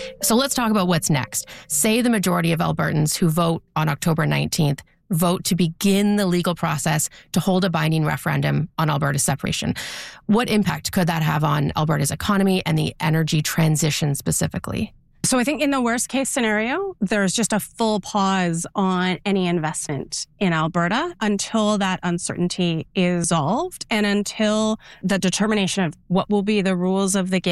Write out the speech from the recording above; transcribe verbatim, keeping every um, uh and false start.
So let's talk about what's next. Say the majority of Albertans who vote on October nineteenth vote to begin the legal process to hold a binding referendum on Alberta's separation. What impact could that have on Alberta's economy and the energy transition specifically? So I think in the worst case scenario, there's just a full pause on any investment in Alberta until that uncertainty is resolved and until the determination of what will be the rules of the game